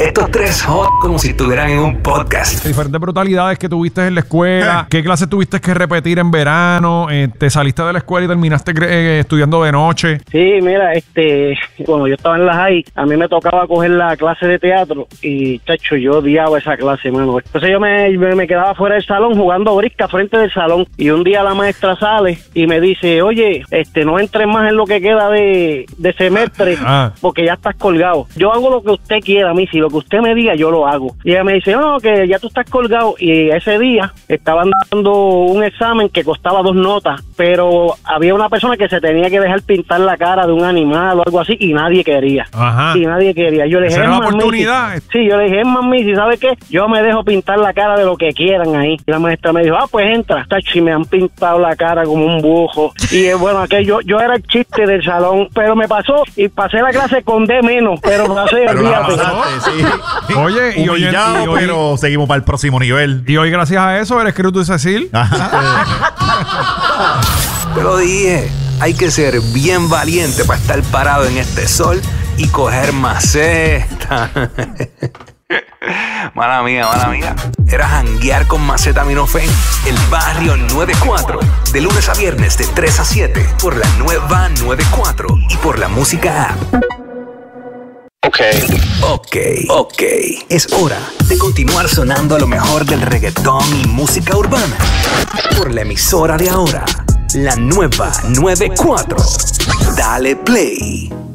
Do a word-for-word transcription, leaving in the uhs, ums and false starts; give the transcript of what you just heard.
Estos tres hot como si estuvieran en un podcast. Diferentes brutalidades que tuviste en la escuela. ¿Qué clases tuviste que repetir en verano? Eh, ¿Te saliste de la escuela y terminaste eh, estudiando de noche? Sí, mira, este, cuando yo estaba en la high, a mí me tocaba coger la clase de teatro y, chacho, yo odiaba esa clase, mano. Entonces yo me, me, me quedaba fuera del salón jugando brisca frente del salón y un día la maestra sale y me dice, oye, este, no entres más en lo que queda de, de semestre ah. porque ya estás colgado. Yo hago lo que usted quiera, mi si lo que usted me diga, yo lo hago. Y ella me dice, no, que ya tú estás colgado. Y ese día estaban dando un examen que costaba dos notas, pero había una persona que se tenía que dejar pintar la cara de un animal o algo así y nadie quería. Ajá. Y nadie quería. Yo le dije, esa era la oportunidad. Missy. Sí, yo le dije, mami, si ¿sabe qué? Yo me dejo pintar la cara de lo que quieran ahí. Y la maestra me dijo, ah, pues entra. Y me han pintado la cara como un bujo. Y bueno, que yo, yo era el chiste del salón, pero me pasó y pasé la clase con D menos, pero pasé el día. Sí. Oye, y hoy, Humillado, y hoy, pero seguimos para el próximo nivel. Y hoy, gracias a eso, eres Cruz y Cecil. Te lo dije, hay que ser bien valiente para estar parado en este sol y coger maceta. Mala mía, mala mía. Era janguear con Macetaminofen, el barrio noventa y cuatro. De lunes a viernes de tres a siete por la nueva noventa y cuatro y por la música app. Ok, ok, ok. Es hora de continuar sonando a lo mejor del reggaetón y música urbana por la emisora de ahora, la nueva noventa y cuatro. Dale play.